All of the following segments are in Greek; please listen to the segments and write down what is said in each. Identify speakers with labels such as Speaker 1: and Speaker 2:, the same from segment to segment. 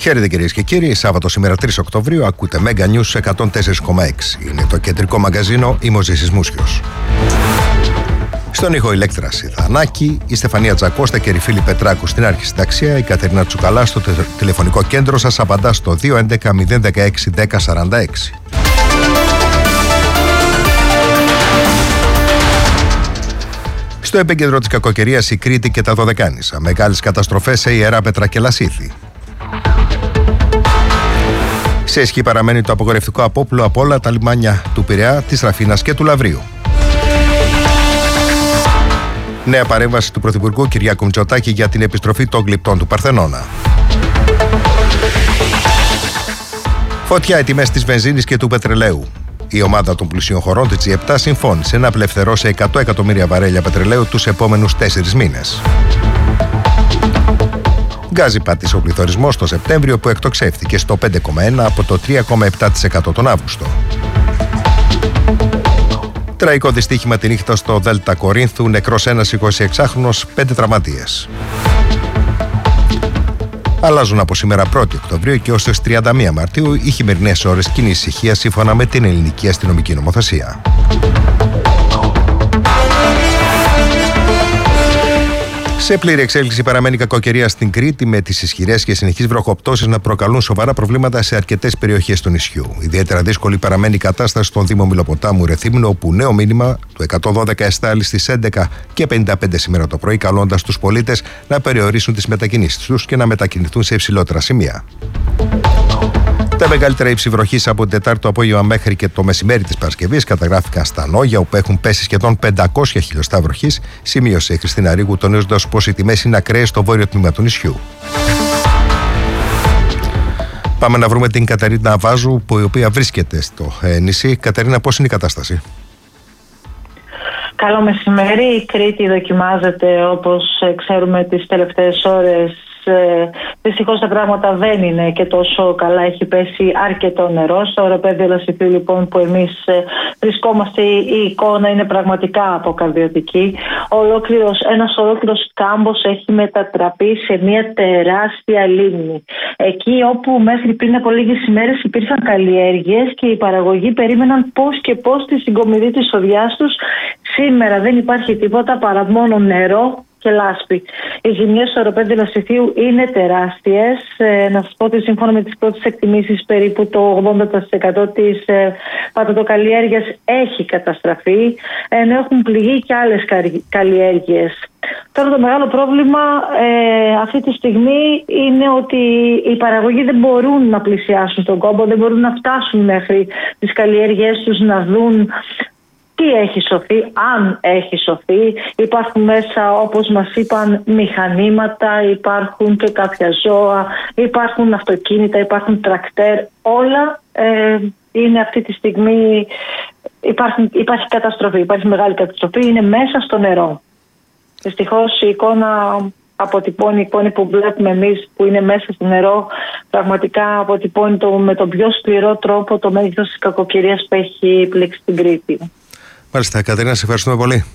Speaker 1: Χαίρετε κυρίες και κύριοι, Σάββατο σήμερα 3 Οκτωβρίου ακούτε Mega News 104,6. Είναι το κεντρικό μαγκαζίνο, είμαι ο Ζήσης Μούσιος. Στον ήχο Ηλέκτρα Σιδανάκη, η Στεφανία Τζακώστα και η Φίλη Πετράκου στην αρχισυνταξία, η Κατερίνα Τσουκαλά στο τηλεφωνικό κέντρο σας απαντά στο 211 016 1046. Στο επίκεντρο της κακοκαιρίας η Κρήτη και τα Δωδεκάνησα. Μεγάλες καταστροφές σε Ιεράπετρα και Λασίθι. Σε ισχύ παραμένει το απογορευτικό απόπλου από όλα τα λιμάνια του Πειραιά, της Ραφίνας και του Λαβρίου. Νέα παρέμβαση του Πρωθυπουργού Κυριάκου Μητσοτάκη για την επιστροφή των γλυπτών του Παρθενώνα. Φωτιά οι τιμές της βενζίνης και του πετρελαίου. Η ομάδα των πλουσίων χωρών της G7 συμφώνησε να απελευθερώσει 100 εκατομμύρια βαρέλια πετρελαίου τους επόμενους 4 μήνες. Γκάζι πάτησε ο πληθωρισμός το Σεπτέμβριο που εκτοξεύθηκε στο 5,1 από το 3,7% τον Αύγουστο. Τραγικό δυστύχημα τη νύχτα στο Δέλτα Κορίνθου, νεκρός ένας 26χρονος, 5 τραυματίες. Αλλάζουν από σήμερα 1η Οκτωβρίου και ως τις 31 Μαρτίου οι χειμερινές ώρες κοινής ησυχίας σύμφωνα με την ελληνική αστυνομική νομοθεσία. Σε πλήρη εξέλιξη παραμένει η κακοκαιρία στην Κρήτη, με τις ισχυρές και συνεχείς βροχοπτώσεις να προκαλούν σοβαρά προβλήματα σε αρκετές περιοχές του νησιού. Ιδιαίτερα δύσκολη παραμένει η κατάσταση στον Δήμο Μηλοποτάμου Ρεθύμνου, όπου νέο μήνυμα του 112 εστάλει στις 11:55 σήμερα το πρωί, καλώντας τους πολίτες να περιορίσουν τις μετακινήσεις τους και να μετακινηθούν σε υψηλότερα σημεία. Τα μεγαλύτερα ύψη βροχής από την Τετάρτη το απόγευμα μέχρι και το μεσημέρι της Παρασκευής καταγράφηκαν στα Νόγια, όπου έχουν πέσει σχεδόν 500 χιλιοστά βροχής, σημείωσε η Χριστίνα Ρίγου, τονίζοντας πως οι τιμές είναι ακραίες στο βόρειο τμήμα του νησιού. Πάμε να βρούμε την Κατερίνα Βάζου, η οποία βρίσκεται στο νησί. Κατερίνα, πώς είναι η κατάσταση?
Speaker 2: Καλό μεσημέρι. Η Κρήτη δοκιμάζεται, όπως ξέρουμε, τις τελευταίες ώρες. Δυστυχώς τα πράγματα δεν είναι και τόσο καλά. Έχει πέσει αρκετό νερό στο οροπέδιο Λασιθίου, λοιπόν, που εμείς βρισκόμαστε. Η εικόνα είναι πραγματικά αποκαρδιωτική. Ένας ολόκληρος κάμπος έχει μετατραπεί σε μια τεράστια λίμνη. Εκεί όπου μέχρι πριν από λίγες ημέρες υπήρχαν καλλιέργειες και οι παραγωγοί περίμεναν πώς και πώς τη συγκομιδή της οδιάς τους, σήμερα δεν υπάρχει τίποτα παρά μόνο νερό και λάσπη. Οι ζημιές στο οροπέδιο Λασιθίου είναι τεράστιες. Να σας πω ότι σύμφωνα με τις πρώτες εκτιμήσεις, περίπου το 80% της πατατοκαλλιέργειας έχει καταστραφεί, ενώ έχουν πληγεί και άλλες καλλιέργειες. Τώρα το μεγάλο πρόβλημα αυτή τη στιγμή είναι ότι οι παραγωγοί δεν μπορούν να πλησιάσουν τον κόμπο, δεν μπορούν να φτάσουν μέχρι τις καλλιέργειές τους να δουν τι έχει σωθεί, αν έχει σωθεί. Υπάρχουν μέσα, όπως μας είπαν, μηχανήματα, υπάρχουν και κάποια ζώα, υπάρχουν αυτοκίνητα, υπάρχουν τρακτέρ. Όλα είναι αυτή τη στιγμή, υπάρχει καταστροφή, υπάρχει μεγάλη καταστροφή, είναι μέσα στο νερό. Δυστυχώς η εικόνα αποτυπώνει, η εικόνα που βλέπουμε εμείς που είναι μέσα στο νερό, πραγματικά αποτυπώνει με τον πιο σκληρό τρόπο το μέγεθος της κακοκαιρίας που έχει πλήξει την Κρήτη.
Speaker 1: Μάλιστα, Κατερίνα, σε ευχαριστούμε πολύ.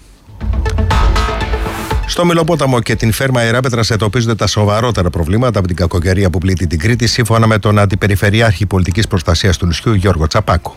Speaker 1: Στο Μηλοπόταμο και την Φέρμα Ιεράπετρας εντοπίζονται τα σοβαρότερα προβλήματα από την κακοκαιρία που πλήττει την Κρήτη, σύμφωνα με τον Αντιπεριφερειάρχη Πολιτικής Προστασίας του νησιού, Γιώργο Τσαπάκο.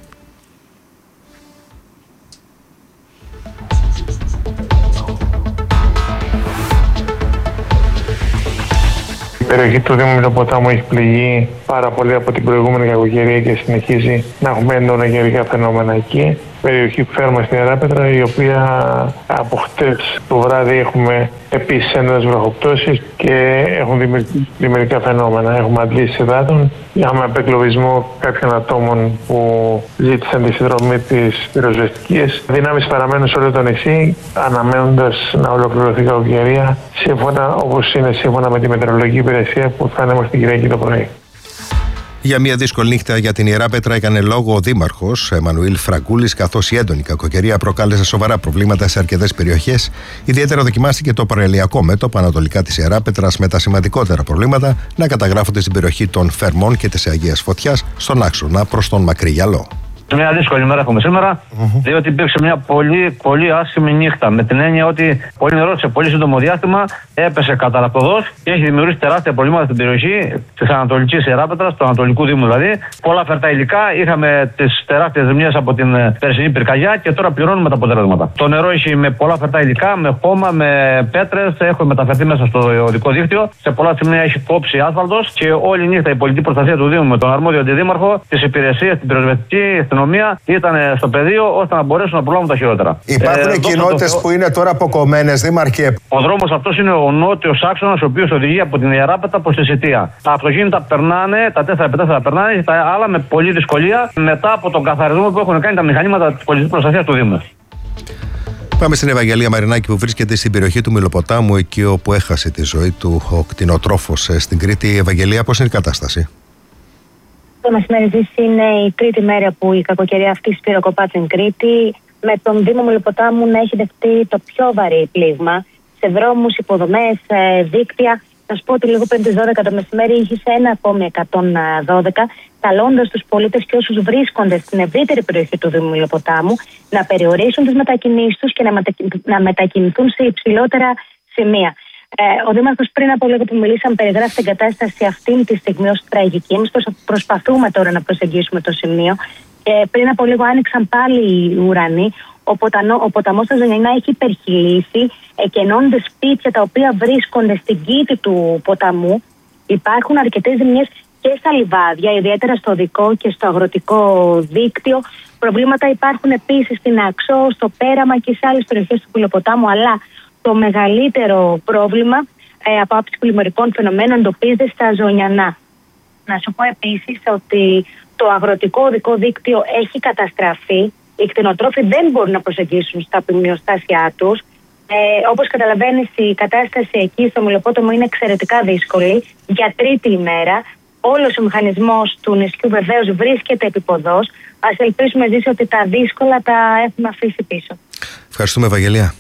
Speaker 3: Η περιοχή του Δήμου Μηλοποτάμου έχει πληγεί πάρα πολύ από την προηγούμενη κακοκαιρία και συνεχίζει να έχουμε έντονα καιρικά φαινόμενα εκεί. Περιοχή Φέρμα στην Ιεράπετρα, η οποία από χτες το βράδυ έχουμε επίσης έντονες βροχοπτώσεις και έχουν δημιουργικά φαινόμενα. Έχουμε αντλήσεις υδάτων, είχαμε απεγκλωβισμό κάποιων ατόμων που ζήτησαν τη συνδρομή της πυροσβεστικής. Δυνάμεις παραμένουν σε όλο το νησί, αναμένοντας να ολοκληρωθεί η κακοκαιρία, όπως είναι σύμφωνα με τη μετεωρολογική υπηρεσία που θα είναι μέχρι την Κυριακή το πρωί.
Speaker 1: Για μια δύσκολη νύχτα για την Ιεράπετρα έκανε λόγο ο Δήμαρχος Εμμανουήλ Φραγκούλης, καθώς η έντονη κακοκαιρία προκάλεσε σοβαρά προβλήματα σε αρκετές περιοχές. Ιδιαίτερα δοκιμάστηκε το παραλιακό μέτωπο ανατολικά της Ιεράπετρας, με τα σημαντικότερα προβλήματα να καταγράφονται στην περιοχή των Φερμών και της Αγίας Φωτιάς, στον άξονα προς τον Μακρύ Γιαλό.
Speaker 4: Μια δύσκολη μέρα έχουμε σήμερα, διότι υπήρξε μια πολύ άσχημη νύχτα. Με την έννοια ότι πολύ νερό σε πολύ σύντομο διάστημα έπεσε καταρακτοδός και έχει δημιουργήσει τεράστια προβλήματα στην περιοχή της Ανατολικής Ιεράπετρας, του Ανατολικού Δήμου δηλαδή. Πολλά φερτά υλικά, είχαμε τις τεράστιες ζημιές από την περσινή πυρκαγιά και τώρα πληρώνουμε τα αποτελέσματα. Το νερό έχει με πολλά φερτά υλικά, με χώμα, με πέτρες, έχουμε μεταφερθεί μέσα στο οδικό δίκτυο. Σε πολλά σημεία έχει κόψει άσφαλτος και όλη νύχτα η πολιτική προστασία του Δήμου με τον αρμόδιο αντιδήμαρχο, τις υπηρεσίες, την πυροσβεστική αστυνομία ήταν στο πεδίο ώστε να μπορέσουν να προλάβουν τα χειρότερα.
Speaker 1: Υπάρχουν κοινότητες που είναι τώρα αποκομμένες, δήμαρχε.
Speaker 4: Ο δρόμος αυτός είναι ο νότιος άξονας, ο οποίος οδηγεί από την Ιεράπετρα προς τη Σιτία. Τα αυτοκίνητα περνάνε, τα 4x4 περνάνε, τα άλλα με πολλή δυσκολία μετά από τον καθαρισμό που έχουν κάνει τα μηχανήματα της πολιτικής προστασίας του Δήμου.
Speaker 1: Πάμε στην Ευαγγελία Μαρινάκη που βρίσκεται στην περιοχή του Μυλοποτάμου, εκεί όπου έχασε τη ζωή του ο κτηνοτρόφος στην Κρήτη. Ευαγγελία, πώς είναι η κατάσταση?
Speaker 5: Το μεσημέρι είναι η τρίτη μέρα που η κακοκαιρία αυτή σπυροκοπά στην Κρήτη, με τον Δήμο Μυλοποτάμου να έχει δεχτεί το πιο βαρύ πλήγμα σε δρόμους, υποδομές, δίκτυα. Να σου πω ότι λίγο πριν τις 12 το μεσημέρι είχε ένα ακόμη 112, καλώντας τους πολίτες και όσους βρίσκονται στην ευρύτερη περιοχή του Δήμου Μυλοποτάμου να περιορίσουν τις μετακινήσεις τους και να μετακινηθούν σε υψηλότερα σημεία. Ο Δήμαρχος πριν από λίγο που μιλήσαμε περιγράφει την κατάσταση αυτή τη στιγμή ως τραγική. Εμείς προσπαθούμε τώρα να προσεγγίσουμε το σημείο και πριν από λίγο άνοιξαν πάλι οι ουρανοί. Ο ποταμός στα Ζωνιανά έχει υπερχειλήσει, εκενώνονται σπίτια τα οποία βρίσκονται στην κήτη του ποταμού. Υπάρχουν αρκετές ζημιές και στα λιβάδια, ιδιαίτερα στο οδικό και στο αγροτικό δίκτυο. Προβλήματα υπάρχουν επίσης στην Αξό, στο Πέραμα και σε άλλες περιοχές του Μυλοποτάμου, αλλά το μεγαλύτερο πρόβλημα από άψη πολυμερικών φαινομένων εντοπίζεται στα Ζωνιανά. Να σου πω επίσης ότι το αγροτικό οδικό δίκτυο έχει καταστραφεί. Οι κτηνοτρόφοι δεν μπορούν να προσεγγίσουν στα ποιμνιοστάσια τους. Όπως καταλαβαίνεις, η κατάσταση εκεί στο Μυλοπόταμο είναι εξαιρετικά δύσκολη. Για τρίτη ημέρα, όλος ο μηχανισμός του νησιού βεβαίως βρίσκεται επίποδος. Ας ελπίσουμε ζήσει ότι τα δύσκολα τα έχουμε αφήσει πίσω.
Speaker 1: Ευχαριστούμε, Ευαγγελία.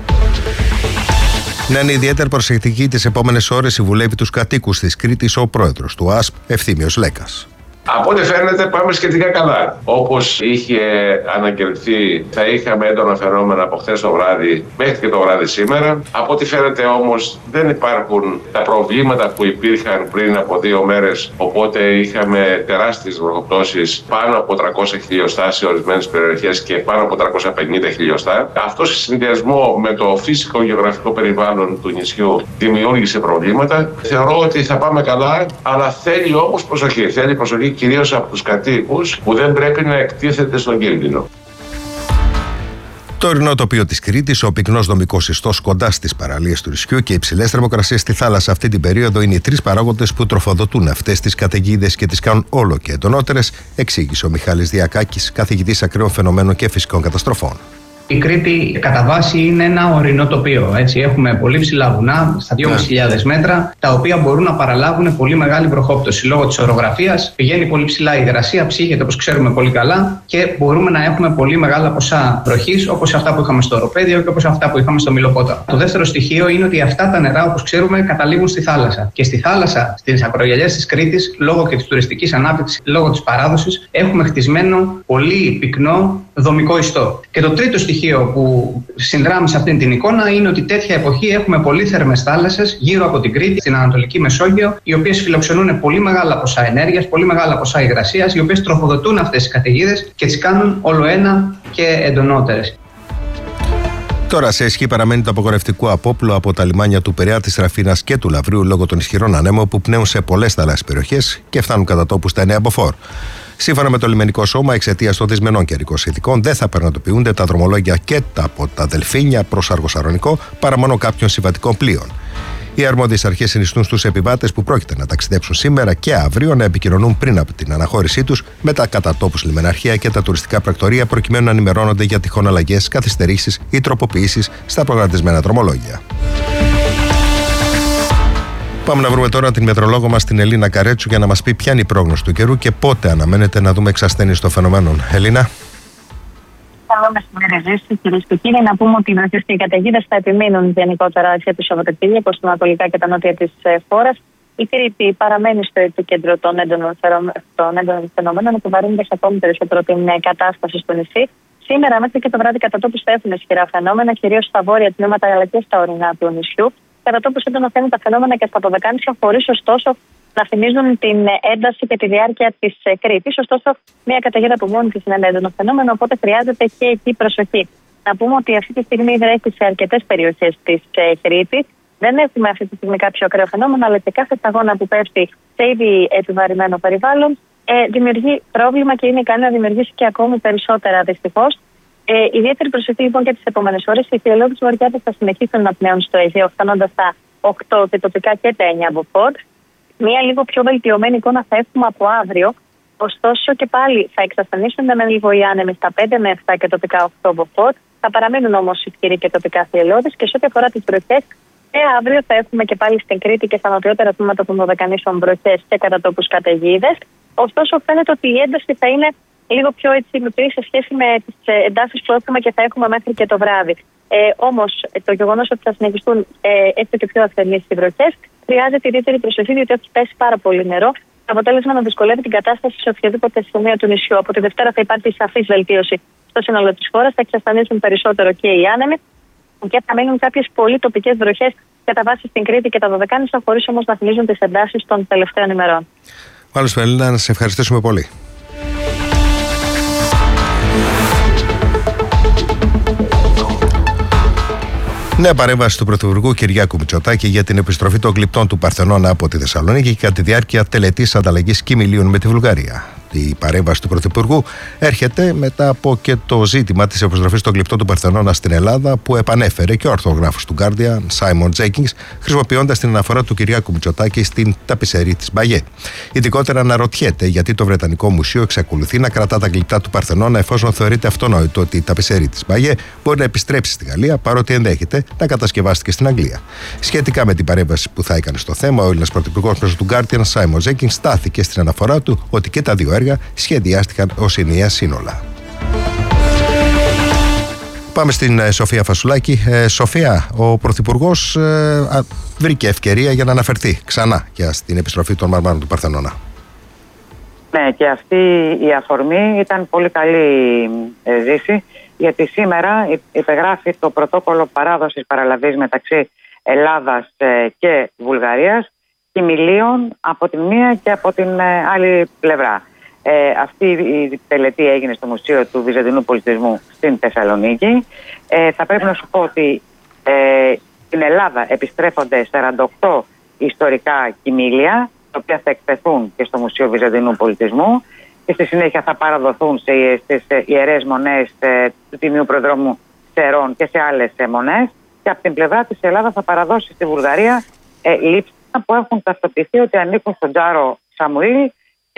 Speaker 1: Να είναι ιδιαίτερα προσεκτική τις επόμενες ώρες, συμβουλεύει τους κατοίκους της Κρήτης ο πρόεδρος του ΑΣΠ, Ευθύμιος Λέκας.
Speaker 6: Από ό,τι φαίνεται πάμε σχετικά καλά. Όπως είχε ανακοινωθεί, θα είχαμε έντονα φαινόμενα από χθες το βράδυ μέχρι και το βράδυ σήμερα. Από ό,τι φαίνεται όμως δεν υπάρχουν τα προβλήματα που υπήρχαν πριν από 2 μέρες. Οπότε είχαμε τεράστιες βροχοπτώσεις, πάνω από 300 χιλιοστά σε ορισμένες περιοχές και πάνω από 350 χιλιοστά. Αυτό σε συνδυασμό με το φυσικό γεωγραφικό περιβάλλον του νησιού δημιούργησε προβλήματα. Θεωρώ ότι θα πάμε καλά, αλλά θέλει όμως προσοχή. Θέλει προσοχή κυρίως από τους κατοίκους που δεν πρέπει να εκτίθεται στον κίνδυνο.
Speaker 1: Το ορεινό τοπίο της Κρήτης, ο πυκνός δομικός ιστός κοντά στις παραλίες του νησιού και οι υψηλές θερμοκρασίες στη θάλασσα αυτή την περίοδο είναι οι 3 παράγοντες που τροφοδοτούν αυτές τις καταιγίδες και τις κάνουν όλο και εντονότερες, εξήγησε ο Μιχάλης Διακάκης, καθηγητής ακραίων φαινομένων και φυσικών καταστροφών.
Speaker 7: Η Κρήτη κατά βάση είναι ένα ορεινό τοπίο. Έτσι. Έχουμε πολύ ψηλά βουνά, στα 2.500 μέτρα, τα οποία μπορούν να παραλάβουν πολύ μεγάλη βροχόπτωση. Λόγω της ορογραφίας πηγαίνει πολύ ψηλά η υγρασία, ψύγεται όπως ξέρουμε πολύ καλά και μπορούμε να έχουμε πολύ μεγάλα ποσά βροχής, όπως αυτά που είχαμε στο Οροπέδιο και όπως αυτά που είχαμε στο Μυλοπόταμο. Το δεύτερο στοιχείο είναι ότι αυτά τα νερά, όπως ξέρουμε, καταλήγουν στη θάλασσα. Και στη θάλασσα, στις ακρογιαλιές της Κρήτης, λόγω και της τουριστικής ανάπτυξης, λόγω της παράδοσης, έχουμε χτισμένο πολύ πυκνό δομικό ιστό. Και το τρίτο στοιχείο που συνδράμει σε αυτήν την εικόνα είναι ότι τέτοια εποχή έχουμε πολύ θερμές θάλασσες γύρω από την Κρήτη, στην Ανατολική Μεσόγειο, οι οποίες φιλοξενούν πολύ μεγάλα ποσά ενέργειας, πολύ μεγάλα ποσά υγρασίας, οι οποίες τροφοδοτούν αυτές τις καταιγίδες και τις κάνουν όλο ένα και εντονότερες.
Speaker 1: Τώρα σε ισχύ παραμένει το απογορευτικό απόπλο από τα λιμάνια του Πειραιά, της Ραφίνας και του Λαβρίου λόγω των ισχυρών ανέμων που πνέουν σε πολλές θαλάσσιες περιοχές και φτάνουν κατά τόπου στα Νέα Μποφόρ. Σύμφωνα με το λιμενικό σώμα, εξαιτίας των δυσμενών καιρικών συνθηκών, δεν θα περνατοποιούνται τα δρομολόγια και από τα Δελφίνια προς Αργοσαρονικό παρά μόνο κάποιων συμβατικών πλοίων. Οι αρμόδιες αρχές συνιστούν στους επιβάτες που πρόκειται να ταξιδέψουν σήμερα και αύριο να επικοινωνούν πριν από την αναχώρησή τους με τα κατατόπους λιμεναρχεία και τα τουριστικά πρακτορεία προκειμένου να ενημερώνονται για τυχόν αλλαγές, καθυστερήσεις ή τροποποιήσεις στα προγραμματισμένα δρομολόγια. Πάμε να βρούμε τώρα την μετρολόγο μας, την Ελίνα Καρέτσου, για να μας πει ποια είναι η πρόγνωση του καιρού και πότε αναμένεται να δούμε εξασθένιση των φαινομένων. Ελίνα.
Speaker 5: Καλό μεσημέρι, κυρίες και κύριοι. Να πούμε ότι οι βροχές και οι καταιγίδες θα επιμείνουν γενικότερα και το Σαββατοκύριακο στα ανατολικά και τα νότια της χώρας. Η Κρήτη παραμένει στο επίκεντρο των έντονων φαινόμενων που βαρύνουν ακόμη περισσότερο την κατάσταση στο νησί. Σήμερα, μέχρι και το βράδυ, κατά τόπους θα έχουν ισχυρά φαινόμενα, κυρίως στα βόρεια τμήματα αλλά και στα ορεινά του νησιού. Κατά τόπους έντονα θα είναι τα φαινόμενα και στα Ποδεκάνησα, χωρίς ωστόσο να θυμίζουν την ένταση και τη διάρκεια της Κρήτης. Ωστόσο, μια καταιγίδα από μόνη της είναι ένα έντονο φαινόμενο, οπότε χρειάζεται και εκεί προσοχή. Να πούμε ότι αυτή τη στιγμή βρέχει σε αρκετές περιοχές της Κρήτης. Δεν έχουμε αυτή τη στιγμή κάποιο ακραίο φαινόμενο, αλλά και κάθε σταγόνα που πέφτει σε ήδη επιβαρημένο περιβάλλον δημιουργεί πρόβλημα και είναι ικανή να δημιουργήσει και ακόμη περισσότερα δυστυχώς. Ιδιαίτερη προσοχή λοιπόν και τις επόμενες ώρες. Οι θυελλώδεις βορειάδες θα συνεχίσουν να πνέουν στο Αιγαίο, φτάνοντας στα 8 και τοπικά και τα 9 μποφόρ. Μία λίγο πιο βελτιωμένη εικόνα θα έχουμε από αύριο. Ωστόσο και πάλι θα εξασθενήσουν με λίγο οι άνεμοι στα 5 με 7 και τοπικά 8 μποφόρ. Θα παραμείνουν όμως ισχυροί και τοπικά θυελλώδεις και σε ό,τι αφορά τις βροχές. Αύριο θα έχουμε και πάλι στην Κρήτη και στα νοτιότερα τμήματα των Δωδεκανήσων βροχές και κατά τόπους καταιγίδες. Ωστόσο, φαίνεται ότι η ένταση θα είναι λίγο πιο μικρή σε σχέση με τις εντάσεις που έχουμε και θα έχουμε μέχρι και το βράδυ. Όμως, το γεγονός ότι θα συνεχιστούν έστω και πιο ασθενείς οι βροχές χρειάζεται ιδιαίτερη προσοχή, διότι έχει πέσει πάρα πολύ νερό. Το αποτέλεσμα να δυσκολεύει την κατάσταση σε οποιοδήποτε σημείο του νησιού. Από τη Δευτέρα θα υπάρχει σαφής βελτίωση στο σύνολο της χώρας, θα εξασθενήσουν περισσότερο και οι άνεμοι και θα μείνουν κάποιες πολύ τοπικές βροχές κατά βάση στην Κρήτη και τα Δωδεκάνησα, χωρίς όμως να θυμίζουν τις εντάσεις των τελευταίων ημερών.
Speaker 1: Μάλιστα, Ελίνα, να σε ευχαριστήσουμε πολύ. Νέα παρέμβαση του Πρωθυπουργού Κυριάκου Μητσοτάκη για την επιστροφή των γλυπτών του Παρθενώνα από τη Θεσσαλονίκη κατά τη διάρκεια τελετής ανταλλαγής κοιμηλίων με τη Βουλγαρία. Η παρέμβαση του Πρωθυπουργού έρχεται μετά από και το ζήτημα της επιστροφής των γλυπτών του Παρθενώνα στην Ελλάδα, που επανέφερε και ο αρθρογράφος του Guardian, Σάιμον Τζέκινγκς, χρησιμοποιώντας την αναφορά του Κυριάκου Μητσοτάκη στην ταπισερή της Μπαγιέ. Ειδικότερα αναρωτιέται γιατί το Βρετανικό Μουσείο εξακολουθεί να κρατά τα γλυπτά του Παρθενώνα, εφόσον θεωρείται αυτονόητο ότι η ταπισερή της Μπαγιέ μπορεί να επιστρέψει στη Γαλλία, παρότι ενδέχεται να κατασκευάστηκε στην Αγγλία. Σχετικά με την παρέμβαση που θα έκανε στο θέμα, ο Έλληνας Πρωθυπουργός μέσω του Guardian, Σάιμον Τζέκινγκς, στάθηκε στην αναφορά του ότι και τα δύο έργα σχεδιάστηκαν ως ενιαία σύνολα. Πάμε στην Σοφία Φασουλάκη. Σοφία, ο Πρωθυπουργός βρήκε ευκαιρία για να αναφερθεί ξανά για στην επιστροφή των μαρμάρων του Παρθενώνα.
Speaker 8: Ναι, και αυτή η αφορμή ήταν πολύ καλή, Ζήση, γιατί σήμερα υπεγράφει το πρωτόκολλο παράδοσης παραλαβής μεταξύ Ελλάδας και Βουλγαρίας, κοιμηλίων από την μία και από την άλλη πλευρά. Αυτή η τελετή έγινε στο Μουσείο του Βυζαντινού Πολιτισμού στην Θεσσαλονίκη. Θα πρέπει να σου πω ότι στην Ελλάδα επιστρέφονται 48 ιστορικά κοιμήλια, τα οποία θα εκτεθούν και στο Μουσείο Βυζαντινού Πολιτισμού και στη συνέχεια θα παραδοθούν στις ιερές μονές του Τιμίου Προδρόμου Σερών και σε άλλες μονές. Και από την πλευρά της Ελλάδα θα παραδώσει στη Βουλγαρία λείψανα που έχουν ταυτοποιηθεί ότι ανήκουν στον Τζάρο Σαμουήλ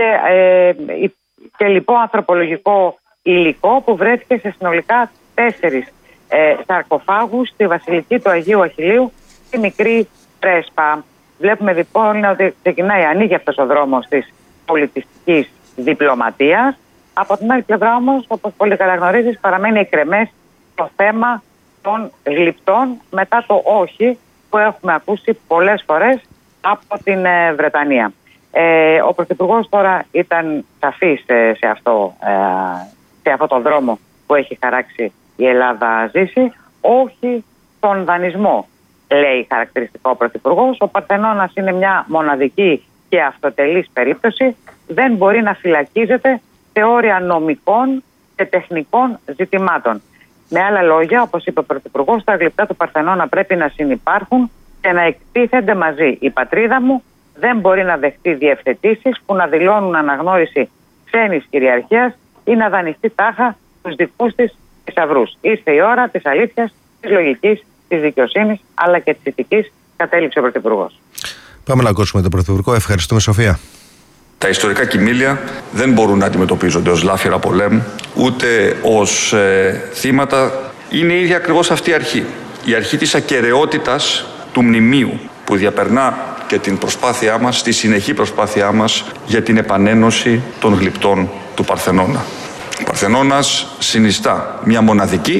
Speaker 8: και λοιπόν ανθρωπολογικό υλικό που βρέθηκε σε συνολικά 4 σαρκοφάγους στη Βασιλική του Αγίου Αχιλλείου στη Μικρή Πρέσπα. Βλέπουμε λοιπόν ότι ανοίγει αυτός ο δρόμος της πολιτιστικής διπλωματίας. Από την άλλη πλευρά όμως, όπως πολύ καλά γνωρίζεις, παραμένει εκκρεμές το θέμα των γλυπτών μετά το όχι που έχουμε ακούσει πολλές φορές από την Βρετανία. Ο Πρωθυπουργός τώρα ήταν σαφής σε αυτό το δρόμο που έχει χαράξει η Ελλάδα, Ζήση. Όχι στον δανεισμό, λέει χαρακτηριστικό ο Πρωθυπουργός. Ο Παρθενώνας είναι μια μοναδική και αυτοτελής περίπτωση. Δεν μπορεί να φυλακίζεται σε όρια νομικών και τεχνικών ζητημάτων. Με άλλα λόγια, όπως είπε ο Πρωθυπουργός, τα γλυπτά του Παρθενώνα πρέπει να συνυπάρχουν και να εκτίθενται μαζί. Η πατρίδα μου δεν μπορεί να δεχτεί διευθετήσεις που να δηλώνουν αναγνώριση ξένης κυριαρχίας ή να δανειστεί τάχα τους δικούς της θησαυρούς. Ήρθε η ώρα της αλήθειας, της λογικής, της δικαιοσύνης αλλά και της ηθικής, κατέληξε ο Πρωθυπουργός.
Speaker 1: Πάμε να ακούσουμε τον Πρωθυπουργό. Ευχαριστούμε, Σοφία.
Speaker 9: Τα ιστορικά κοιμήλια δεν μπορούν να αντιμετωπίζονται ως λάφυρα πολέμου, ούτε ως θύματα. Είναι η ίδια ακριβώς αυτή η αρχή. Η αρχή της ακεραιότητας του μνημείου που διαπερνά και την προσπάθειά μας, τη συνεχή προσπάθειά μας για την επανένωση των γλυπτών του Παρθενώνα. Ο Παρθενώνας συνιστά μια μοναδική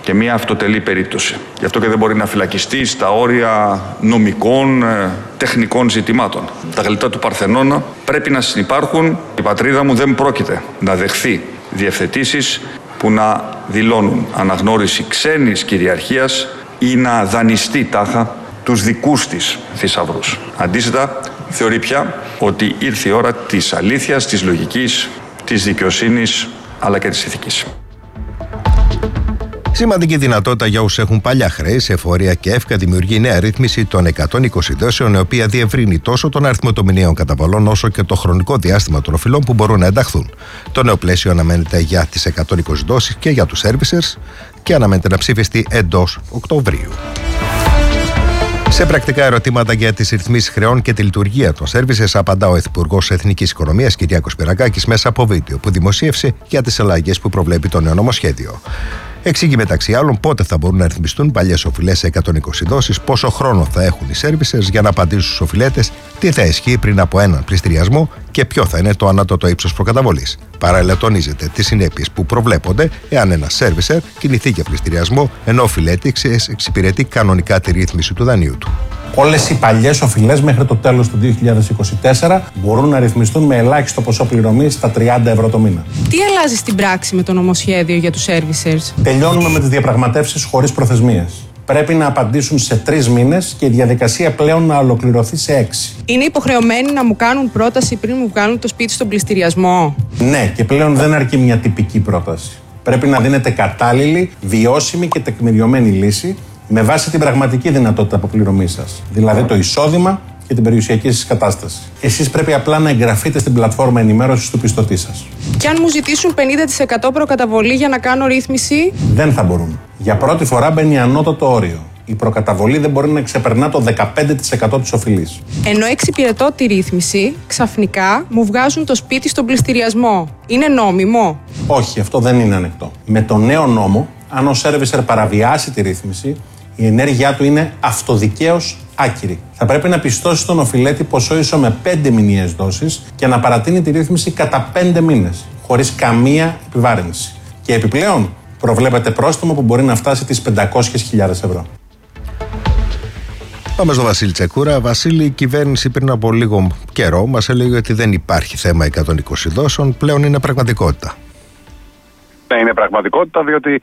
Speaker 9: και μια αυτοτελή περίπτωση. Γι' αυτό και δεν μπορεί να φυλακιστεί στα όρια νομικών, τεχνικών ζητημάτων. Τα γλυπτά του Παρθενώνα πρέπει να συνυπάρχουν. Η πατρίδα μου δεν πρόκειται να δεχθεί διευθετήσεις που να δηλώνουν αναγνώριση ξένης κυριαρχίας ή να δανειστεί τάχα τους δικούς της θησαυρούς. Αντίθετα, θεωρεί πια ότι ήρθε η ώρα της αλήθειας, της λογικής, της δικαιοσύνης, αλλά και της ηθικής.
Speaker 1: Σημαντική δυνατότητα για όσους έχουν παλιά χρέη σε εφορία και εύκα δημιουργεί νέα ρύθμιση των 120 δόσεων, η οποία διευρύνει τόσο τον αριθμό των μηνιαίων καταβολών όσο και το χρονικό διάστημα των οφειλών που μπορούν να ενταχθούν. Το νέο πλαίσιο αναμένεται για τις 120 δόσεις και για τους servicers και αναμένεται να ψηφιστεί εντός Οκτωβρίου. Σε πρακτικά ερωτήματα για τις ρυθμίσεις χρεών και τη λειτουργία των services απαντά ο Υπουργός Εθνικής Οικονομίας Κυριάκος Πυρακάκης μέσα από βίντεο που δημοσίευσε για τις αλλαγές που προβλέπει το νέο νομοσχέδιο. Εξηγεί μεταξύ άλλων πότε θα μπορούν να ρυθμιστούν παλιές οφειλές σε 120 δόσεις, πόσο χρόνο θα έχουν οι servicers για να απαντήσουν στους οφειλέτες, τι θα ισχύει πριν από έναν πληστηριασμό και ποιο θα είναι το ανώτατο ύψος προκαταβολής. Παράλληλα, τονίζεται τις συνέπειες που προβλέπονται εάν ένας servicer κινηθεί για πληστηριασμό ενώ ο οφειλέτης εξυπηρετεί κανονικά τη ρύθμιση του δανείου του.
Speaker 10: Όλες οι παλιές οφειλές μέχρι το τέλος του 2024 μπορούν να ρυθμιστούν με ελάχιστο ποσό πληρωμής στα 30 ευρώ το μήνα.
Speaker 11: Τι αλλάζει στην πράξη με το νομοσχέδιο για τους servicers?
Speaker 10: Τελειώνουμε με τις διαπραγματεύσεις χωρίς προθεσμίες. Πρέπει να απαντήσουν σε 3 μήνες και η διαδικασία πλέον να ολοκληρωθεί σε 6.
Speaker 11: Είναι υποχρεωμένοι να μου κάνουν πρόταση πριν μου βγάλουν το σπίτι στον πληστηριασμό?
Speaker 10: Ναι, και πλέον δεν αρκεί μια τυπική πρόταση. Πρέπει να δίνετε κατάλληλη, βιώσιμη και τεκμηριωμένη λύση με βάση την πραγματική δυνατότητα αποπληρωμής σας, δηλαδή το εισόδημα και την περιουσιακή σας κατάσταση. Εσείς πρέπει απλά να εγγραφείτε στην πλατφόρμα ενημέρωσης του πιστωτή σας.
Speaker 11: Και αν μου ζητήσουν 50% προκαταβολή για να κάνω ρύθμιση?
Speaker 10: Δεν θα μπορούν. Για πρώτη φορά μπαίνει ανώτατο όριο. Η προκαταβολή δεν μπορεί να ξεπερνά το 15% της οφειλής.
Speaker 11: Ενώ εξυπηρετώ τη ρύθμιση, ξαφνικά μου βγάζουν το σπίτι στον πληστηριασμό. Είναι νόμιμο?
Speaker 10: Όχι, αυτό δεν είναι ανεκτό. Με το νέο νόμο, αν ο servicer παραβιάσει τη ρύθμιση, η ενέργειά του είναι αυτοδικαίως άκυρη. Θα πρέπει να πιστώσει τον οφειλέτη ποσό ίσο με 5 μηνιαίες δόσεις και να παρατείνει τη ρύθμιση κατά 5 μήνες, χωρίς καμία επιβάρυνση. Και επιπλέον, προβλέπεται πρόστιμο που μπορεί να φτάσει τις 500.000 ευρώ.
Speaker 1: Πάμε στο Βασίλη Τσεκούρα. Βασίλη, η κυβέρνηση πριν από λίγο καιρό μας έλεγε ότι δεν υπάρχει θέμα 120 δόσεων, πλέον είναι πραγματικότητα.
Speaker 12: Ναι, είναι πραγματικότητα, διότι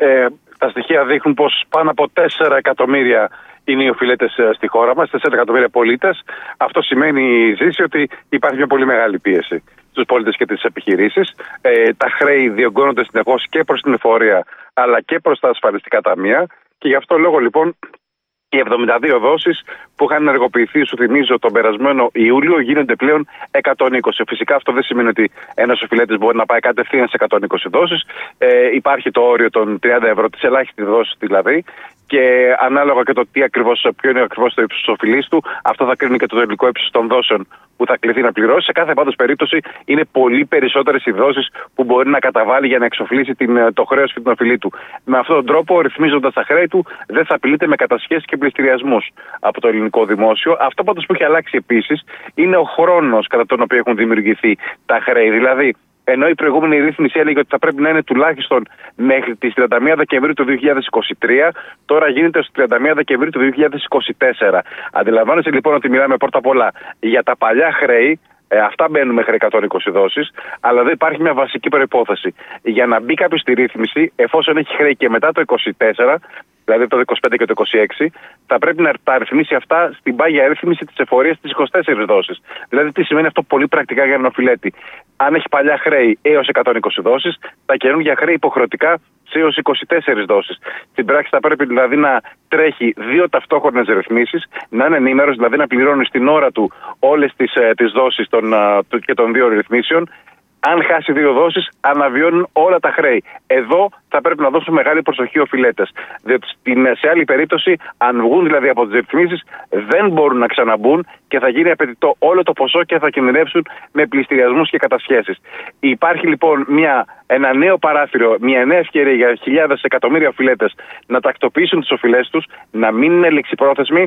Speaker 12: τα στοιχεία δείχνουν πως πάνω από 4 εκατομμύρια είναι οι οφειλέτες στη χώρα μας, 4 εκατομμύρια πολίτες. Αυτό σημαίνει, Ζήση, ότι υπάρχει μια πολύ μεγάλη πίεση στους πολίτες και τις επιχειρήσεις. Τα χρέη διωγγώνονται συνεχώς και προς την εφορία αλλά και προς τα ασφαλιστικά ταμεία και γι' αυτό λόγο λοιπόν οι 72 δόσεις που είχαν ενεργοποιηθεί, σου θυμίζω, τον περασμένο Ιούλιο γίνονται πλέον 120. Φυσικά αυτό δεν σημαίνει ότι ένας οφειλέτης μπορεί να πάει κατευθείαν σε 120 δόσεις. Υπάρχει το όριο των 30 ευρώ, της ελάχιστης δόσης δηλαδή, και ανάλογα και το ποιο είναι ακριβώς το ύψος της οφειλής του, αυτό θα κρίνει και το τελικό ύψος των δόσεων που θα κληθεί να πληρώσει. Σε κάθε πάντως περίπτωση είναι πολύ περισσότερες οι δόσεις που μπορεί να καταβάλει για να εξοφλήσει το χρέος και την οφειλή του. Με αυτόν τον τρόπο, ρυθμίζοντας τα χρέη του, δεν θα απειλείται με κατασχέσεις και πληστηριασμούς από το ελληνικό δημόσιο. Αυτό πάντως που έχει αλλάξει επίσης είναι ο χρόνος κατά τον οποίο έχουν δημιουργηθεί τα χρέη. Δηλαδή, ενώ η προηγούμενη ρύθμιση έλεγε ότι θα πρέπει να είναι τουλάχιστον μέχρι τις 31 Δεκεμβρίου του 2023, τώρα γίνεται στις 31 Δεκεμβρίου του 2024. Αντιλαμβάνεσαι λοιπόν ότι μιλάμε πρώτα απ' όλα για τα παλιά χρέη. Αυτά μπαίνουν μέχρι 120 δόσεις, αλλά εδώ υπάρχει μια βασική προϋπόθεση. Για να μπει κάποιος στη ρύθμιση, εφόσον έχει χρέη και μετά το 24, δηλαδή το 25 και το 26, θα πρέπει να τα ρυθμίσει αυτά στην πάγια ρύθμιση της εφορίας στις 24 δόσεις. Δηλαδή, τι σημαίνει αυτό πολύ πρακτικά για έναν οφειλέτη? Αν έχει παλιά χρέη έως 120 δόσεις, τα καινούργια χρέη υποχρεωτικά σε έως 24 δόσεις. Στην πράξη θα πρέπει δηλαδή να τρέχει 2 ταυτόχρονες ρυθμίσεις, να είναι ενήμερος, δηλαδή να πληρώνει στην ώρα του όλες τις δόσεις και των 2 ρυθμίσεων. Αν χάσει 2 δόσεις, αναβιώνουν όλα τα χρέη. Εδώ θα πρέπει να δώσουν μεγάλη προσοχή οι οφειλέτες. Διότι σε άλλη περίπτωση, αν βγουν δηλαδή από τις ρυθμίσεις, δεν μπορούν να ξαναμπούν και θα γίνει απαιτητό όλο το ποσό και θα κινδυνεύσουν με πληστηριασμούς και κατασχέσεις. Υπάρχει λοιπόν ένα νέο παράθυρο, μια νέα ευκαιρία για χιλιάδες εκατομμύρια οφειλέτες να τακτοποιήσουν τις οφειλές τους, να μην είναι ληξιπρόθεσμοι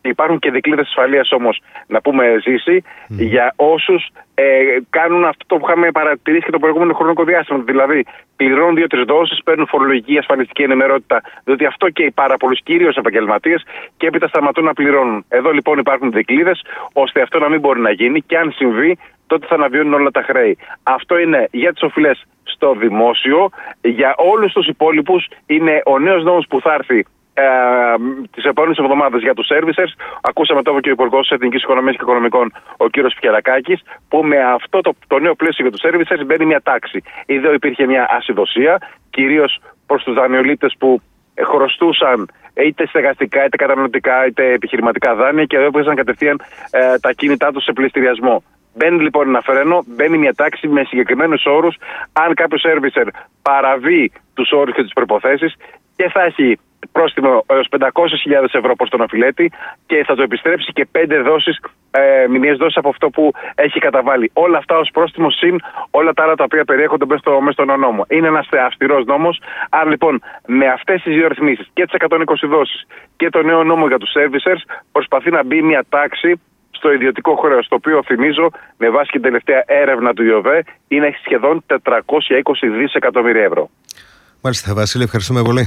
Speaker 12: Υπάρχουν και δικλείδες ασφαλείας όμως, να πούμε ζήσει, για όσους κάνουν αυτό που είχαμε παρατηρήσει και το προηγούμενο χρονικό διάστημα. Δηλαδή, πληρώνουν 2-3 δόσεις, παίρνουν φορολογική ασφαλιστική ενημερότητα, διότι αυτό και οι πάρα πολλούς κυρίως επαγγελματίες, και έπειτα σταματούν να πληρώνουν. Εδώ λοιπόν υπάρχουν δικλείδες, ώστε αυτό να μην μπορεί να γίνει, και αν συμβεί, τότε θα αναβιώνουν όλα τα χρέη. Αυτό είναι για τις οφειλές στο δημόσιο. Για όλους τους υπόλοιπους είναι ο νέος νόμος που θα έρθει τις επόμενες εβδομάδες για τους servicers. Ακούσαμε τώρα και ο Υπουργός Εθνικής Οικονομίας και Οικονομικών, ο κύριος Πιερακάκης, που με αυτό το νέο πλαίσιο για τους servicers μπαίνει μια τάξη. Εδώ υπήρχε μια ασυδοσία, κυρίως προς τους δανειολήπτες που χρωστούσαν είτε στεγαστικά, είτε καταναλωτικά, είτε επιχειρηματικά δάνεια, και εδώ έβγαζαν κατευθείαν τα κίνητά τους σε πληστηριασμό. Μπαίνει λοιπόν ένα φρένο, μπαίνει μια τάξη με συγκεκριμένους όρους. Αν κάποιο servicer παραβεί τους όρους και τις προϋποθέσεις, και θα έχει πρόστιμο έως 500.000 ευρώ προς τον οφειλέτη, και θα το επιστρέψει και 5 δόσεις, μηνιαίες δόσεις από αυτό που έχει καταβάλει. Όλα αυτά ως πρόστιμο, συν όλα τα άλλα τα οποία περιέχονται μέσα στον νόμο. Είναι ένας αυστηρός νόμος. Αν λοιπόν με αυτές τις δύο ρυθμίσεις, και τις 120 δόσεις και το νέο νόμο για τους servicers, προσπαθεί να μπει μια τάξη στο ιδιωτικό χρέος, το οποίο, θυμίζω, με βάση και την τελευταία έρευνα του ΙΟΒΕ, είναι σχεδόν 420 δισεκατομμύρια ευρώ.
Speaker 1: Μάλιστα, Βασίλη, ευχαριστούμε πολύ.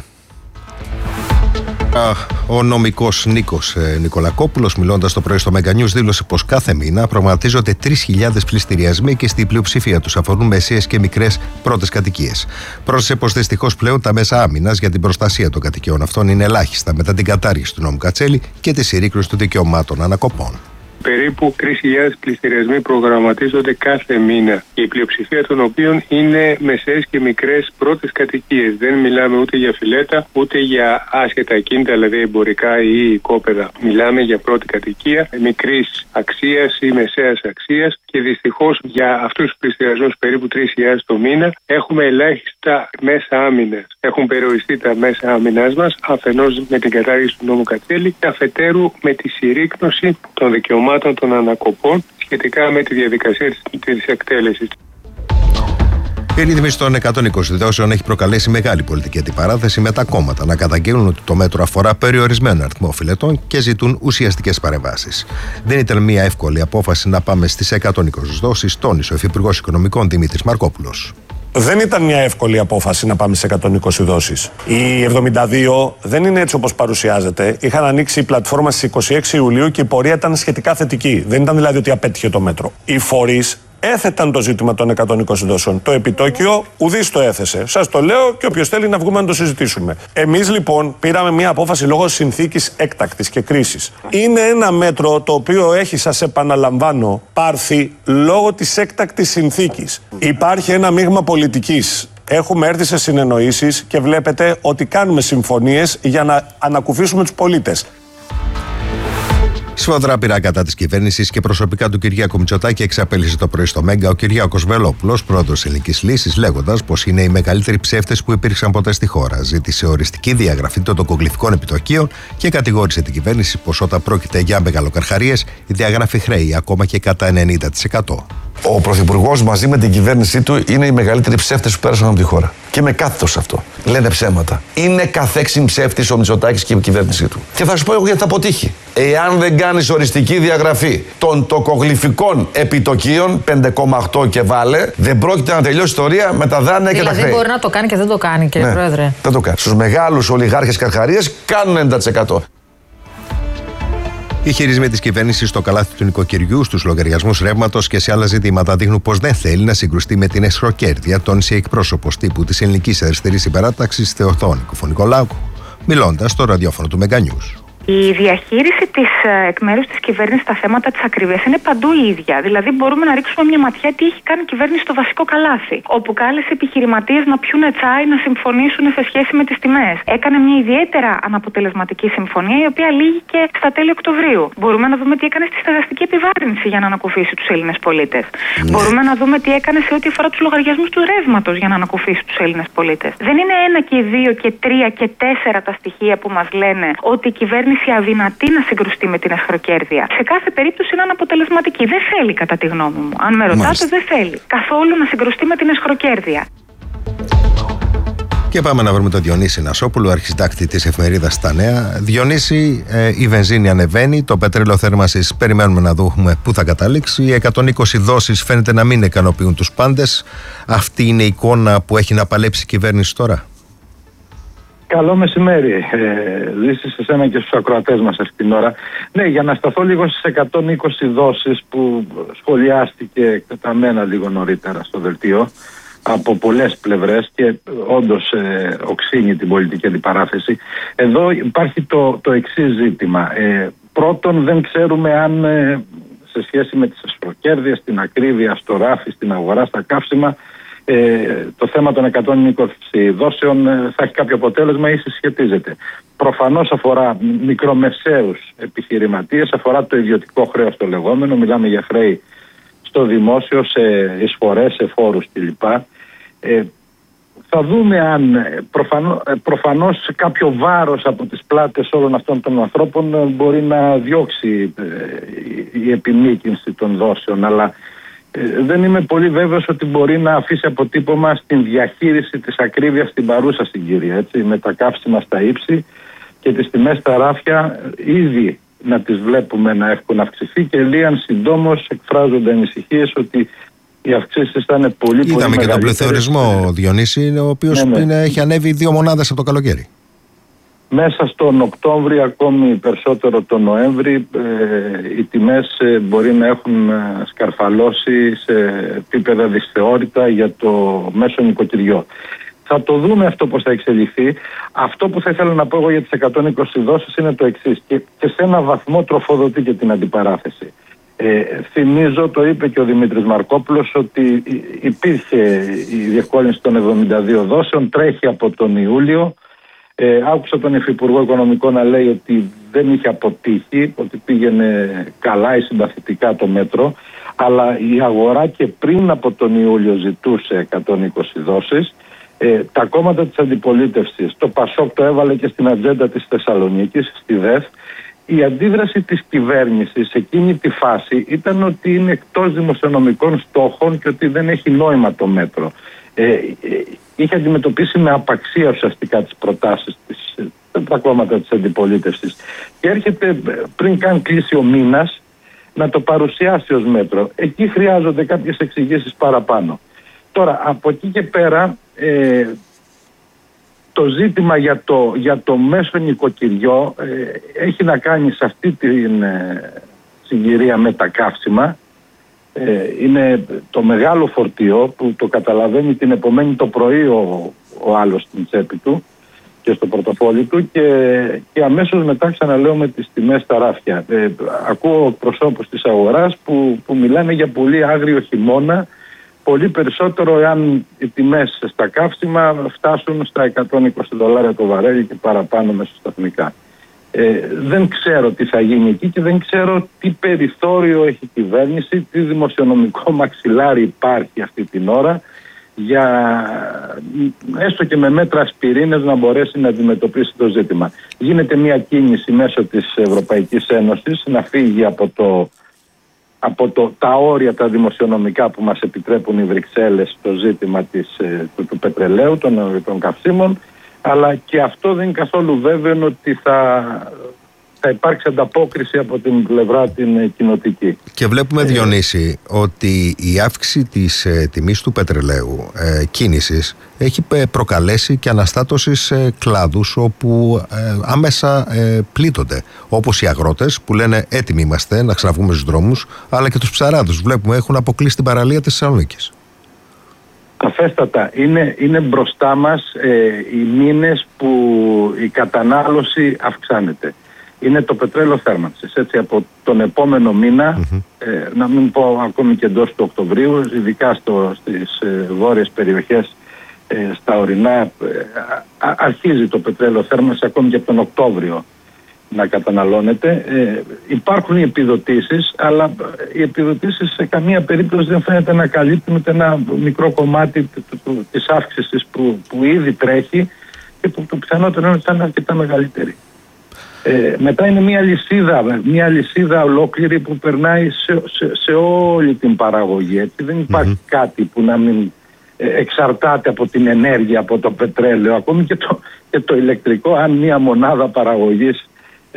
Speaker 1: Ο νομικός Νίκος Νικολακόπουλος, μιλώντας το πρωί στο Mega News, δήλωσε πως κάθε μήνα προγραμματίζονται 3.000 πληστηριασμοί και στην πλειοψηφία τους αφορούν μεσαίες και μικρές πρώτες κατοικίες. Πρόσθεσε πως δυστυχώς πλέον τα μέσα άμυνας για την προστασία των κατοικιών αυτών είναι ελάχιστα μετά την κατάργηση του νόμου Κατσέλη και τη συρρίκνωση των δικαιωμάτων ανακοπών.
Speaker 13: Περίπου 3.000 πληστηριασμοί προγραμματίζονται κάθε μήνα, η πλειοψηφία των οποίων είναι μεσαίες και μικρές πρώτες κατοικίες. Δεν μιλάμε ούτε για φιλέτα, ούτε για άσχετα ακίνητα, δηλαδή εμπορικά ή οικόπεδα. Μιλάμε για πρώτη κατοικία μικρής αξίας ή μεσαίας αξίας, και δυστυχώς για αυτούς τους πληστηριασμούς, περίπου 3.000 το μήνα, έχουμε ελάχιστα μέσα άμυνας. Έχουν περιοριστεί τα μέσα άμυνας μας, αφενός με την κατάργηση του νόμου Κατσέλη και αφετέρου με τη συρρίκνωση των δικαιωμάτων των ανακοπών σχετικά με τη διαδικασία της εκτέλεσης.
Speaker 1: Η ρύθμιση των 120 δόσεων έχει προκαλέσει μεγάλη πολιτική αντιπαράθεση, με τα κόμματα να καταγγέλνουν ότι το μέτρο αφορά περιορισμένο αριθμό οφειλετών και ζητούν ουσιαστικές παρεμβάσεις. Δεν ήταν μια εύκολη απόφαση να πάμε στις 120 δόσεις, τόνισε ο Υφυπουργός Οικονομικών Δημήτρης Μαρκόπουλος.
Speaker 14: Δεν ήταν μια εύκολη απόφαση να πάμε σε 120 δόσεις. Οι 72 δεν είναι έτσι όπως παρουσιάζεται. Είχαν ανοίξει η πλατφόρμα στις 26 Ιουλίου και η πορεία ήταν σχετικά θετική. Δεν ήταν δηλαδή ότι απέτυχε το μέτρο. Οι φορείς έθεταν το ζήτημα των 120 δόσεων. Το επιτόκιο ουδής το έθεσε. Σας το λέω, και όποιος θέλει να βγούμε να το συζητήσουμε. Εμείς λοιπόν πήραμε μια απόφαση λόγω συνθήκης έκτακτης και κρίσης. Είναι ένα μέτρο το οποίο έχει, σας επαναλαμβάνω, πάρθει λόγω της έκτακτης συνθήκης. Υπάρχει ένα μείγμα πολιτικής. Έχουμε έρθει σε συνεννοήσεις και βλέπετε ότι κάνουμε συμφωνίες για να ανακουφίσουμε τους πολίτες.
Speaker 1: Σφοδρά πειρά κατά της κυβέρνησης και προσωπικά του Κυριάκου Μητσοτάκη εξαπέλυσε το πρωί στο Μέγκα ο Κυριάκος Βελόπουλος, πρόεδρος Ελληνικής Λύσης, λέγοντας πως είναι οι μεγαλύτεροι ψεύτες που υπήρξαν ποτέ στη χώρα. Ζήτησε οριστική διαγραφή των τοκογλυφικών επιτοκίων και κατηγόρησε την κυβέρνηση πως όταν πρόκειται για μεγαλοκαρχαρίες, η διαγραφή χρέη ακόμα και κατά 90%.
Speaker 15: Ο Πρωθυπουργός μαζί με την κυβέρνησή του είναι οι μεγαλύτεροι ψεύτες που πέρασαν από τη χώρα. Και είμαι κάθετος σε αυτό. Λένε ψέματα. Είναι καθέξιν ψεύτης ο Μητσοτάκης και η κυβέρνησή του. Και θα σου πω εγώ γιατί θα αποτύχει. Εάν δεν κάνεις οριστική διαγραφή των τοκογλυφικών επιτοκίων, 5,8 και βάλε, δεν πρόκειται να τελειώσει η ιστορία με τα δάνεια και τα χρέη.
Speaker 16: Δηλαδή μπορεί να το κάνει και δεν το κάνει, κύριε Πρόεδρε.
Speaker 15: Δεν το κάνει. Στους μεγάλους ολιγάρχες καρχαρίες κάνουν 90%.
Speaker 1: Οι χειρισμοί της κυβέρνησης στο καλάθι του νοικοκυριού, στους λογαριασμούς ρεύματος και σε άλλα ζητήματα δείχνουν πως δεν θέλει να συγκρουστεί με την εσχροκέρδεια, τόνισε εκπρόσωπος τύπου της Ελληνικής Αριστερής Συμπαράταξης Θεοθόνικου Φωνικολάκου, μιλώντας στο ραδιόφωνο του Mega News.
Speaker 17: Η διαχείριση εκ μέρους της κυβέρνησης στα θέματα της ακρίβειας είναι παντού η ίδια. Δηλαδή, μπορούμε να ρίξουμε μια ματιά τι έχει κάνει η κυβέρνηση στο βασικό καλάθι. Όπου κάλεσε επιχειρηματίες να πιούνε τσάι, να συμφωνήσουν σε σχέση με τις τιμές. Έκανε μια ιδιαίτερα αναποτελεσματική συμφωνία, η οποία λήγηκε στα τέλη Οκτωβρίου. Μπορούμε να δούμε τι έκανε στη στεγαστική επιβάρυνση για να ανακουφίσει τους Έλληνες πολίτες. Μπορούμε να δούμε τι έκανε σε ό,τι αφορά τους λογαριασμούς του ρεύματος για να ανακουφίσει τους Έλληνες πολίτες. Δεν είναι 1 και 2 και 3 και 4 τα στοιχεία που μας λένε ότι η κυβέρνηση αδυνατή να συγκρουστεί με την εσχροκέρδεια. Σε κάθε περίπτωση είναι αναποτελεσματική. Δεν θέλει, κατά τη γνώμη μου. Αν με ρωτάτε, δεν θέλει καθόλου να συγκρουστεί με την εσχροκέρδεια.
Speaker 1: Και πάμε να βρούμε τον Διονύση Νασόπουλο, αρχισυντάκτη της εφημερίδας Τα Νέα. Διονύση, η βενζίνη ανεβαίνει, το πετρέλαιο θέρμανσης περιμένουμε να δούμε πού θα καταλήξει. Οι 120 δόσεις φαίνεται να μην ικανοποιούν τους πάντες. Αυτή είναι η εικόνα που έχει να παλέψει η κυβέρνηση τώρα.
Speaker 18: Καλό μεσημέρι, Δύση, σε εσένα και στους ακροατές μας αυτή την ώρα. Ναι, για να σταθώ λίγο στις 120 δόσεις που σχολιάστηκε εκτεταμένα λίγο νωρίτερα στο δελτίο από πολλές πλευρές και όντως οξύνει την πολιτική αντιπαράθεση. Εδώ υπάρχει το εξής ζήτημα. Πρώτον, δεν ξέρουμε αν σε σχέση με τις εσχροκέρδειες, την ακρίβεια στο ράφι, στην αγορά, στα καύσιμα, το θέμα των 120 δόσεων θα έχει κάποιο αποτέλεσμα ή συσχετίζεται. Προφανώς αφορά μικρομεσαίους επιχειρηματίες, αφορά το ιδιωτικό χρέος το λεγόμενο, μιλάμε για χρέη στο δημόσιο, σε εισφορές, σε φόρους κλπ. Θα δούμε αν προφανώς κάποιο βάρος από τις πλάτες όλων αυτών των ανθρώπων μπορεί να διώξει η επιμήκυνση των δόσεων, αλλά δεν είμαι πολύ βέβαιος ότι μπορεί να αφήσει αποτύπωμα στην διαχείριση της ακρίβειας στην παρούσα συγκυρία, έτσι, με τα καύσιμα στα ύψη και τις τιμές στα ράφια ήδη να τις βλέπουμε να έχουν αυξηθεί και λίγαν συντόμως εκφράζονται ανησυχίες ότι οι αυξήσεις θα είναι πολύ
Speaker 1: Είδαμε
Speaker 18: πολύ
Speaker 1: και τον πληθωρισμό, Διονύση, ο οποίος έχει ανέβει 2 μονάδες από το καλοκαίρι.
Speaker 18: Μέσα στον Οκτώβρη, ακόμη περισσότερο τον Νοέμβρη, οι τιμές μπορεί να έχουν σκαρφαλώσει σε επίπεδα δυσθεώρητα για το μέσο νοικοκυριό. Θα το δούμε αυτό πώς θα εξελιχθεί. Αυτό που θα ήθελα να πω εγώ για τις 120 δόσεις είναι το εξής και σε ένα βαθμό τροφοδοτεί και την αντιπαράθεση. Θυμίζω, το είπε και ο Δημήτρης Μαρκόπουλος, ότι υπήρχε η διευκόλυνση των 72 δόσεων, τρέχει από τον Ιούλιο. Άκουσα τον Υφυπουργό Οικονομικών να λέει ότι δεν είχε αποτύχει, ότι πήγαινε καλά ή συμπαθητικά το μέτρο, αλλά η αγορά και πριν από τον Ιούλιο ζητούσε 120 δόσεις. Τα κόμματα της αντιπολίτευσης, το ΠΑΣΟΚ το έβαλε και στην ατζέντα της Θεσσαλονίκης, στη ΔΕΘ. Η αντίδραση της κυβέρνησης σε εκείνη τη φάση ήταν ότι είναι εκτός δημοσιονομικών στόχων και ότι δεν έχει νόημα το μέτρο. Είχε αντιμετωπίσει με απαξία ουσιαστικά τις προτάσεις τα κόμματα της αντιπολίτευσης και έρχεται πριν καν κλείσει ο μήνας να το παρουσιάσει ως μέτρο. Εκεί χρειάζονται κάποιες εξηγήσεις παραπάνω. Τώρα, από εκεί και πέρα, το ζήτημα για το μέσο νοικοκυριό έχει να κάνει σε αυτή την συγκυρία με τα καύσιμα. Είναι το μεγάλο φορτίο που το καταλαβαίνει την επομένη το πρωί ο άλλος στην τσέπη του και στο πορτοφόλι του και αμέσως μετά ξαναλέω με τις τιμές στα ράφια. Ακούω προσώπους της αγοράς που μιλάνε για πολύ άγριο χειμώνα, πολύ περισσότερο εάν οι τιμές στα καύσιμα φτάσουν στα $120 το βαρέλι και παραπάνω μεσοσταθμικά. Δεν ξέρω τι θα γίνει εκεί και δεν ξέρω τι περιθώριο έχει η κυβέρνηση, τι δημοσιονομικό μαξιλάρι υπάρχει αυτή την ώρα για έστω και με μέτρα ασπιρίνες να μπορέσει να αντιμετωπίσει το ζήτημα. Γίνεται μια κίνηση μέσω της Ευρωπαϊκής Ένωσης να φύγει από τα όρια τα δημοσιονομικά που μας επιτρέπουν οι Βρυξέλλες στο ζήτημα του πετρελαίου, των καυσίμων, αλλά και αυτό δεν είναι καθόλου βέβαιο ότι θα υπάρξει ανταπόκριση από την πλευρά την κοινοτική.
Speaker 1: Και βλέπουμε, Διονύση, ότι η αύξηση της τιμής του πετρελαίου κίνησης έχει προκαλέσει και αναστάτωση σε κλάδους όπου άμεσα πλήττονται. Όπως οι αγρότες που λένε έτοιμοι είμαστε να ξαναβγούμε στους δρόμους, αλλά και τους ψαράδους. Βλέπουμε έχουν αποκλείσει την παραλία της Θεσσαλονίκης.
Speaker 18: Αφέστατα, είναι μπροστά μας οι μήνες που η κατανάλωση αυξάνεται. Είναι το πετρέλαιο θέρμανσης. Έτσι, από τον επόμενο μήνα, να μην πω ακόμη και εντός του Οκτωβρίου, ειδικά στις βόρειες περιοχές, στα ορεινά, αρχίζει το πετρέλαιο θέρμανσης ακόμη και από τον Οκτώβριο να καταναλώνεται. Υπάρχουν οι επιδοτήσεις, αλλά οι επιδοτήσεις σε καμία περίπτωση δεν φαίνεται να καλύπτουν ούτε ένα μικρό κομμάτι της αύξησης που ήδη τρέχει και που το πιθανότερο είναι ότι θα είναι αρκετά μεγαλύτερη. Μετά είναι μια λυσίδα ολόκληρη που περνάει σε όλη την παραγωγή. Έτσι. Δεν υπάρχει κάτι που να μην εξαρτάται από την ενέργεια, από το πετρέλαιο, ακόμη και το ηλεκτρικό. Αν μία μονάδα παραγωγής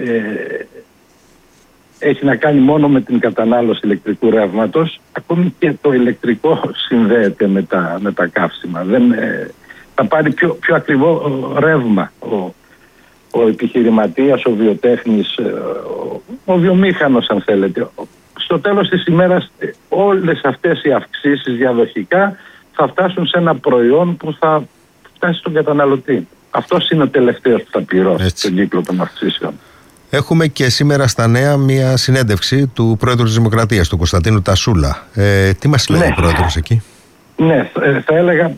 Speaker 18: έχει να κάνει μόνο με την κατανάλωση ηλεκτρικού ρεύματος, ακόμη και το ηλεκτρικό συνδέεται με τα καύσιμα. Θα πάρει πιο ακριβό ρεύμα ο επιχειρηματίας, ο βιοτέχνης, ο βιομήχανος, αν θέλετε. Στο τέλος της ημέρας όλες αυτές οι αυξήσεις διαδοχικά θα φτάσουν σε ένα προϊόν που θα φτάσει στον καταναλωτή. Αυτός είναι ο τελευταίος που θα πληρώσει τον κύκλο των αυξήσεων.
Speaker 1: Έχουμε και σήμερα στα νέα μια συνέντευξη του Πρόεδρου της Δημοκρατίας, του Κωνσταντίνου Τασούλα. Τι μας λέει ο Πρόεδρος εκεί?
Speaker 18: Ναι, θα έλεγα,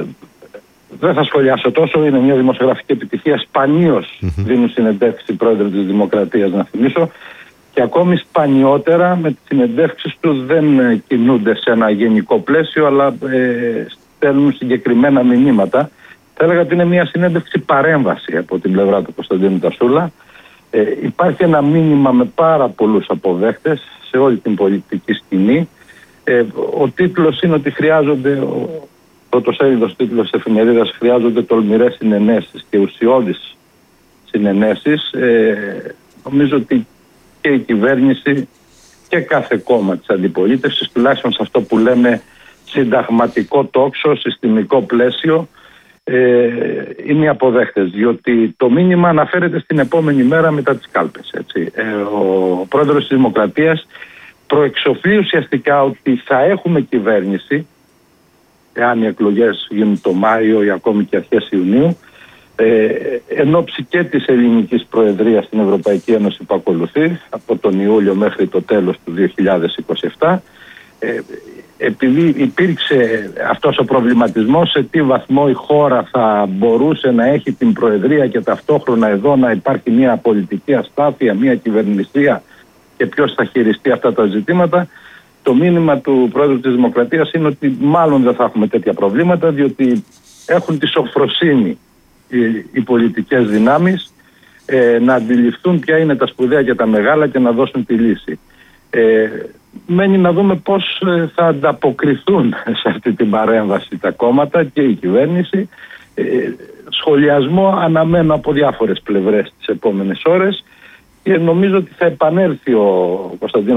Speaker 18: δεν θα σχολιάσω τόσο, είναι μια δημοσιογραφική επιτυχία. Σπανίως δίνουν συνεντεύξεις οι Πρόεδροι της Δημοκρατίας, να θυμίσω, και ακόμη σπανιότερα με τις συνεντεύξεις του δεν κινούνται σε ένα γενικό πλαίσιο, αλλά στέλνουν συγκεκριμένα μηνύματα. Θα έλεγα ότι είναι μια συνέντευξη παρέμβαση από την πλευρά του Κωνσταντίνου Τασούλα. Υπάρχει ένα μήνυμα με πάρα πολλούς αποδέχτες σε όλη την πολιτική σκηνή. Ο τίτλος είναι ότι χρειάζονται, ο πρωτοσέλιδος τίτλος της εφημερίδας, χρειάζονται τολμηρές συνενέσεις και ουσιώδεις συνενέσεις. Νομίζω ότι και η κυβέρνηση και κάθε κόμμα της αντιπολίτευσης, τουλάχιστον σε αυτό που λέμε συνταγματικό τόξο, συστημικό πλαίσιο, είναι οι αποδέχτες, διότι το μήνυμα αναφέρεται στην επόμενη μέρα μετά τις κάλπες. Ο Πρόεδρος της Δημοκρατίας προεξοφλεί ουσιαστικά ότι θα έχουμε κυβέρνηση, εάν οι εκλογές γίνουν το Μάιο ή ακόμη και αρχές Ιουνίου, εν ώψη και της ελληνικής προεδρίας στην Ευρωπαϊκή Ένωση που ακολουθεί από τον Ιούλιο μέχρι το τέλος του 2027, επειδή υπήρξε αυτός ο προβληματισμός σε τι βαθμό η χώρα θα μπορούσε να έχει την προεδρία και ταυτόχρονα εδώ να υπάρχει μια πολιτική αστάθεια, μια κυβερνησία και ποιος θα χειριστεί αυτά τα ζητήματα, το μήνυμα του Πρόεδρου της Δημοκρατίας είναι ότι μάλλον δεν θα έχουμε τέτοια προβλήματα, διότι έχουν τη σοφροσύνη οι πολιτικές δυνάμεις να αντιληφθούν ποια είναι τα σπουδαία και τα μεγάλα και να δώσουν τη λύση. Μένει να δούμε πώς θα ανταποκριθούν σε αυτή την παρέμβαση τα κόμματα και η κυβέρνηση. Σχολιασμό αναμένω από διάφορες πλευρές τις επόμενες ώρες και νομίζω ότι θα επανέλθει ο Κωνσταντίνος